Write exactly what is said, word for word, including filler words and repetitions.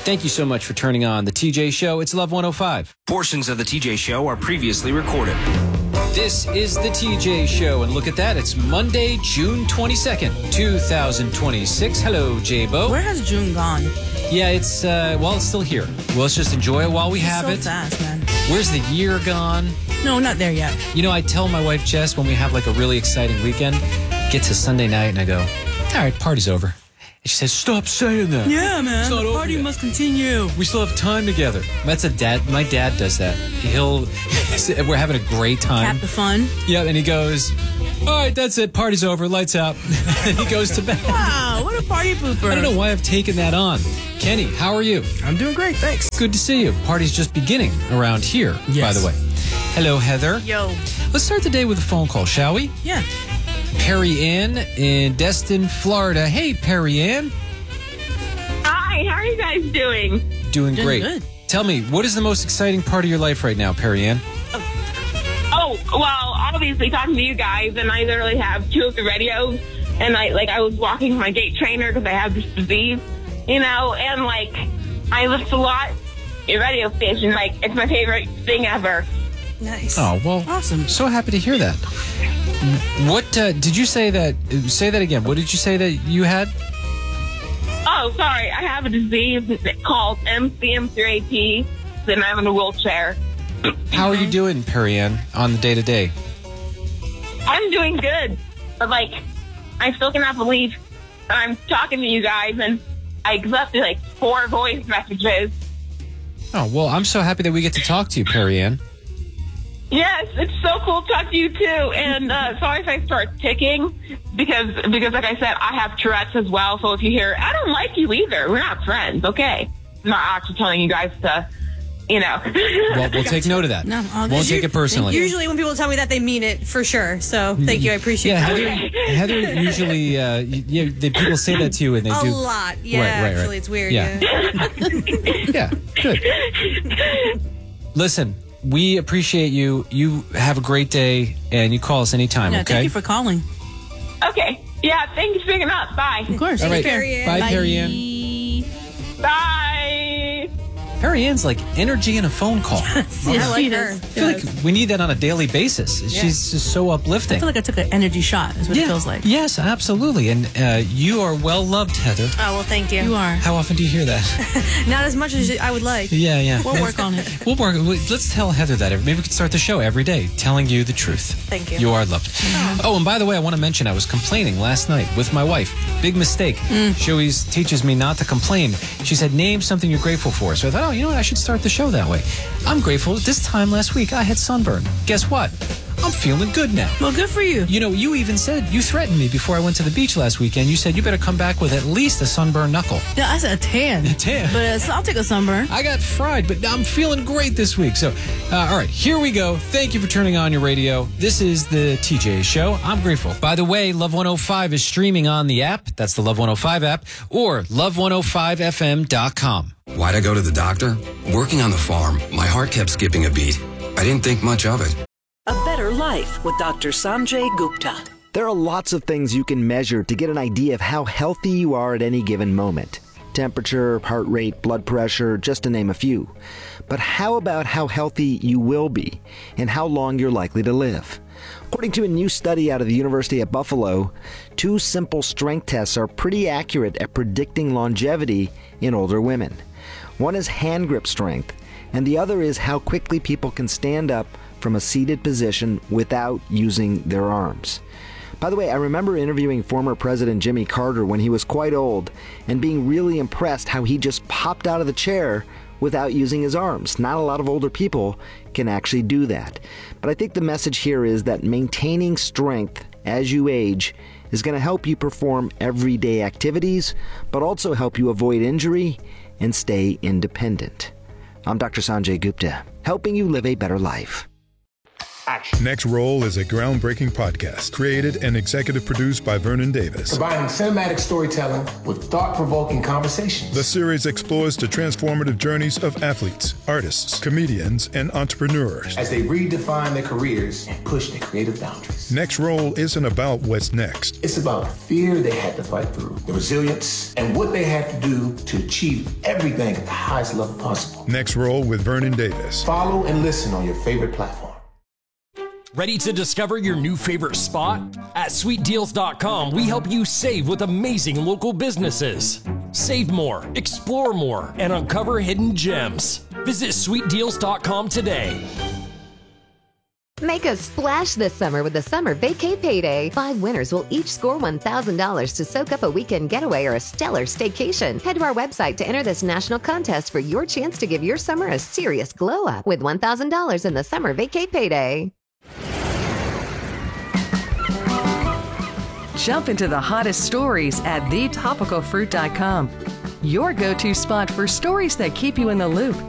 Thank you so much for turning on The T J Show. It's Love one oh five. Portions of The T J Show are previously recorded. This is The T J Show, and look at that. It's Monday, June twenty-second, two thousand twenty-six. Hello, J-Bo. Where has June gone? Yeah, it's, uh, well, it's still here. Well, let's just enjoy it while we have so it. fast, man. Where's the year gone? No, not there yet. You know, I tell my wife, Jess, when we have like a really exciting weekend, get to Sunday night, and I go, all right, party's over. And she says, stop saying that. Yeah, man. It's not The over party yet. must continue. We still have time together. That's a dad. My dad does that. He'll, we're having a great time. Cap the fun. Yeah, and he goes, all right, that's it. Party's over. Lights out. And he goes to bed. Wow, what a party pooper. I don't know why I've taken that on. Kenny, how are you? I'm doing great, thanks. Good to see you. Party's just beginning around here, Yes. by the way. Hello, Heather. Yo. Let's start the day with a phone call, shall we? Yeah. Perry Ann in Destin, Florida. Hey, Perry Ann. Hi, how are you guys doing? Doing, Doing great. good. Tell me, what is the most exciting part of your life right now, Perry Ann? Oh, well, obviously talking to you guys, and I literally have two of the radios, and I like I was walking my gait trainer because I have this disease, you know, and like I lift a lot. Your radio station, like it's my favorite thing ever. Nice. Oh, well, Awesome. so happy to hear that. What uh, did you say that? Say that again. What did you say that you had? Oh, sorry, I have a disease called M C M three A P, and I'm in a wheelchair. How are you doing, Perry Ann, on the day to day? I'm doing good, but like I still cannot believe that I'm talking to you guys, and I left like four voice messages. Oh, well, I'm so happy that we get to talk to you, Perry Ann. Yes, it's so cool to talk to you too. And uh, sorry if I start ticking because because like I said, I have Tourette's as well. So if you hear, I don't like you either. We're not friends, okay? I'm not actually telling you guys to, you know. Well, we'll take note of that. No, all good. Won't take it personally. Usually when people tell me that, they mean it for sure. So thank you. I appreciate Yeah, that. Heather, Heather usually, uh, yeah, the people say that to you and they A do. lot. Yeah, Right, right, right. actually, it's weird. Yeah. Yeah. Yeah, good. Listen, we appreciate you. You have a great day, and you call us anytime, Yeah, okay? thank you for calling. Okay. Yeah, thank you for picking up. Bye. Of course. All right. Take care. Perry Ann. Bye, Bye. Perry Ann. Bye. Perry Ann's like energy in a phone call. I I like She her. does. feel like we need that on a daily basis. She's just so uplifting. I feel like I took an energy shot, is what yeah. it feels like. Yes, absolutely. And uh, you are well loved, Heather. Oh, well, thank you. You are. How often do you hear that? Not as much as I would like. Yeah, yeah. We'll work on it. We'll work. we- Let's tell Heather that. Maybe we could start the show every day telling you the truth. Thank you. You are loved. Oh, and by the way, I want to mention I was complaining last night with my wife. Big mistake. Mm. She always teaches me not to complain. She said, name something you're grateful for. So I thought, oh, you know what? I should start the show that way. I'm grateful. This time last week, I had sunburn. Guess what? I'm feeling good now. Well, good for you. You know, you even said, you threatened me before I went to the beach last weekend. You said, you better come back with at least a sunburned knuckle. Yeah, I said a tan. A tan. But uh, so I'll take a sunburn. I got fried, but I'm feeling great this week. So, uh, all right, here we go. Thank you for turning on your radio. This is the T J Show. I'm grateful. By the way, Love one oh five is streaming on the app. That's the Love one oh five app or love one oh five f m dot com. Why'd I go to the doctor? Working on the farm, my heart kept skipping a beat. I didn't think much of it. A Better Life with Doctor Sanjay Gupta. There are lots of things you can measure to get an idea of how healthy you are at any given moment. Temperature, heart rate, blood pressure, just to name a few. But how about how healthy you will be and how long you're likely to live? According to a new study out of the University of Buffalo, two simple strength tests are pretty accurate at predicting longevity in older women. One is hand grip strength, and the other is how quickly people can stand up from a seated position without using their arms. By the way, I remember interviewing former President Jimmy Carter when he was quite old and being really impressed how he just popped out of the chair without using his arms. Not a lot of older people can actually do that. But I think the message here is that maintaining strength as you age is going to help you perform everyday activities, but also help you avoid injury and stay independent. I'm Doctor Sanjay Gupta, helping you live a better life. action. Next Roll is a groundbreaking podcast created and executive produced by Vernon Davis. Combining cinematic storytelling with thought-provoking conversations. The series explores the transformative journeys of athletes, artists, comedians, and entrepreneurs as they redefine their careers and push their creative boundaries. Next Roll isn't about what's next. It's about the fear they had to fight through, the resilience, and what they had to do to achieve everything at the highest level possible. Next Roll with Vernon Davis. Follow and listen on your favorite platform. Ready to discover your new favorite spot? At sweet deals dot com, we help you save with amazing local businesses. Save more, explore more, and uncover hidden gems. Visit sweet deals dot com today. Make a splash this summer with the Summer Vacay Payday. Five winners will each score one thousand dollars to soak up a weekend getaway or a stellar staycation. Head to our website to enter this national contest for your chance to give your summer a serious glow up with one thousand dollars in the Summer Vacay Payday. Jump into the hottest stories at the topical fruit dot com. Your go-to spot for stories that keep you in the loop.